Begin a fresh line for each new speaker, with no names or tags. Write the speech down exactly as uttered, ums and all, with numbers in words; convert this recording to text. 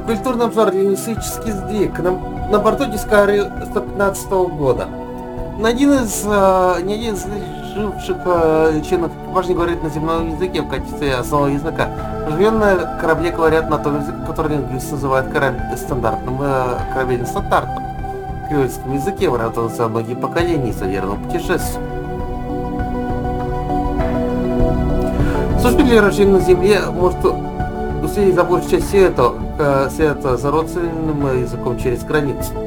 Культурный обзор, лингвистический сдвиг. На, на борту Discovery сто пятнадцатого года. На один из, э, ни один из живших э, членов экипажа не говорит на земном языке в качестве основного языка. Живем на корабле говорят на том языке, который лингвисты называют корабль стандартным, э, корабельным стандартом. В креольском языке выражаются многие поколения из верного путешествия. Служители, рожденные на земле, может уследить за большую часть света, света за родственным языком через границу.